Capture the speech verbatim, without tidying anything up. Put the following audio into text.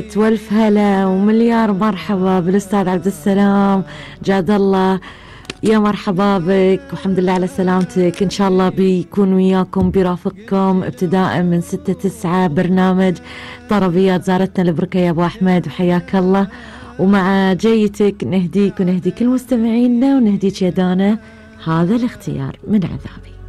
والف هلا ومليار مرحبا بالاستاذ عبد السلام جاد الله. يا مرحبا بك والحمد لله على سلامتك. ان شاء الله بيكون وياكم بيرافقكم ابتداء من ستة تسعة برنامج طربيات زارتنا البركة يا ابو احمد، وحياك الله. ومع جيتك نهديك ونهدي كل مستمعينا ونهديك يا دانا هذا الاختيار من عذابي.